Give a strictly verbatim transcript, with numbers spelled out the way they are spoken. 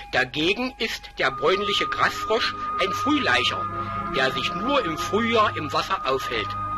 Dagegen ist der bräunliche Grasfrosch ein Frühlaicher, der sich nur im Frühjahr im Wasser aufhält.